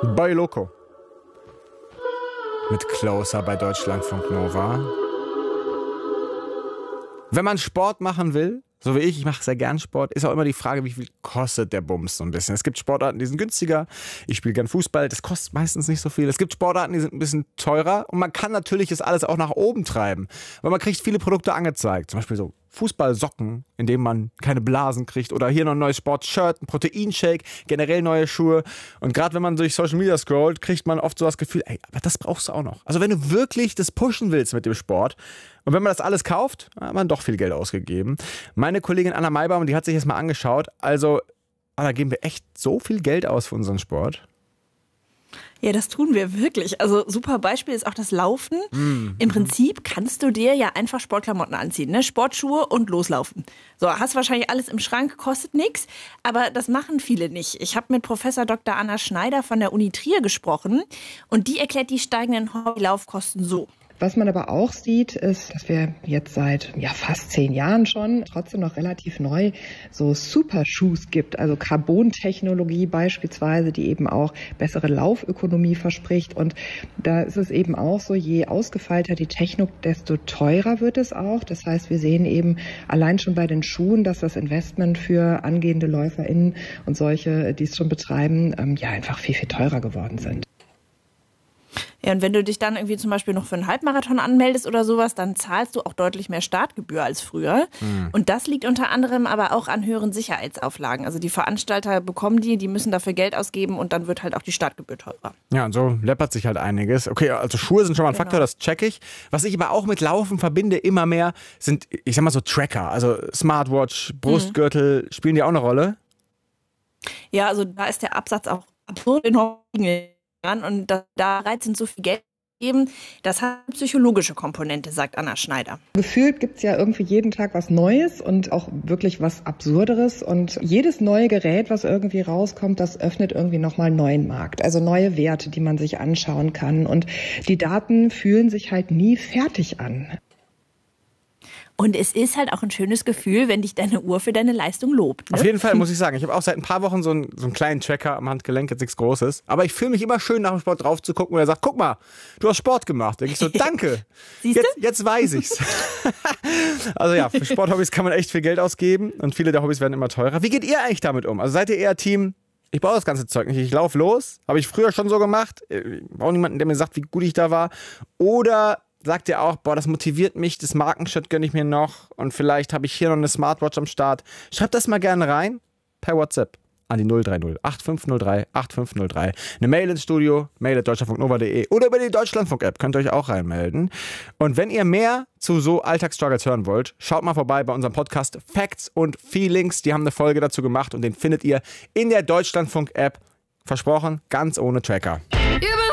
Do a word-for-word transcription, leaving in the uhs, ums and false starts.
Boy Loco. Mit Closer bei Deutschlandfunk Nova. Wenn man Sport machen will, so wie ich, ich mache sehr gern Sport, ist auch immer die Frage, wie viel kostet der Bums so ein bisschen. Es gibt Sportarten, die sind günstiger. Ich spiele gern Fußball, das kostet meistens nicht so viel. Es gibt Sportarten, die sind ein bisschen teurer und man kann natürlich das alles auch nach oben treiben. Weil man kriegt viele Produkte angezeigt, zum Beispiel so Fußballsocken, in denen man keine Blasen kriegt oder hier noch ein neues Sportshirt, ein Proteinshake, generell neue Schuhe. Und gerade wenn man durch Social Media scrollt, kriegt man oft so das Gefühl, ey, aber das brauchst du auch noch. Also wenn du wirklich das pushen willst mit dem Sport und wenn man das alles kauft, hat man doch viel Geld ausgegeben. Meine Kollegin Anna Maibaum, die hat sich das mal angeschaut. Also, Anna, geben wir echt so viel Geld aus für unseren Sport? Ja, das tun wir wirklich. Also super Beispiel ist auch das Laufen. Mm. Im Prinzip kannst du dir ja einfach Sportklamotten anziehen, ne? Sportschuhe und loslaufen. So, hast wahrscheinlich alles im Schrank, kostet nichts, aber das machen viele nicht. Ich habe mit Professor Doktor Anna Schneider von der Uni Trier gesprochen und die erklärt die steigenden Hobbylaufkosten so. Was man aber auch sieht, ist, dass wir jetzt seit ja, fast zehn Jahren schon trotzdem noch relativ neu so Supershoes gibt, also Carbontechnologie beispielsweise, die eben auch bessere Laufökonomie verspricht. Und da ist es eben auch so, je ausgefeilter die Technik, desto teurer wird es auch. Das heißt, wir sehen eben allein schon bei den Schuhen, dass das Investment für angehende LäuferInnen und solche, die es schon betreiben, ähm, ja einfach viel, viel teurer geworden sind. Ja, und wenn du dich dann irgendwie zum Beispiel noch für einen Halbmarathon anmeldest oder sowas, dann zahlst du auch deutlich mehr Startgebühr als früher. Mhm. Und das liegt unter anderem aber auch an höheren Sicherheitsauflagen. Also die Veranstalter bekommen die, die müssen dafür Geld ausgeben und dann wird halt auch die Startgebühr teurer. Ja, und so läppert sich halt einiges. Okay, also Schuhe sind schon mal ein genau. Faktor, das check ich. Was ich aber auch mit Laufen verbinde immer mehr, sind, ich sag mal so Tracker. Also Smartwatch, Brustgürtel, mhm. spielen die auch eine Rolle? Ja, also da ist der Absatz auch absurd enorm. Und da, da reizend so viel Geld geben, das hat eine psychologische Komponente, sagt Anna Schneider. Gefühlt gibt es ja irgendwie jeden Tag was Neues und auch wirklich was Absurderes. Und jedes neue Gerät, was irgendwie rauskommt, das öffnet irgendwie nochmal einen neuen Markt. Also neue Werte, die man sich anschauen kann. Und die Daten fühlen sich halt nie fertig an. Und es ist halt auch ein schönes Gefühl, wenn dich deine Uhr für deine Leistung lobt. Ne? Auf jeden Fall, muss ich sagen. Ich habe auch seit ein paar Wochen so einen, so einen kleinen Tracker am Handgelenk, jetzt nichts Großes. Aber ich fühle mich immer schön, nach dem Sport drauf zu gucken, und er sagt, guck mal, du hast Sport gemacht. Da denke ich so, danke. Siehst jetzt, du? jetzt weiß ich's. Also ja, für Sporthobbys kann man echt viel Geld ausgeben und viele der Hobbys werden immer teurer. Wie geht ihr eigentlich damit um? Also seid ihr eher Team, ich brauche das ganze Zeug nicht, ich laufe los? Habe ich früher schon so gemacht. Ich brauche niemanden, der mir sagt, wie gut ich da war. Oder sagt ihr auch, boah, das motiviert mich, das Markenshirt gönne ich mir noch und vielleicht habe ich hier noch eine Smartwatch am Start. Schreibt das mal gerne rein per WhatsApp an die null drei null acht fünf null drei acht fünf null drei. Eine Mail ins Studio, mail at deutschlandfunknova punkt de oder über die Deutschlandfunk-App, könnt ihr euch auch reinmelden. Und wenn ihr mehr zu so Alltagsstruggles hören wollt, schaut mal vorbei bei unserem Podcast Facts und Feelings. Die haben eine Folge dazu gemacht und den findet ihr in der Deutschlandfunk-App. Versprochen, ganz ohne Tracker. Über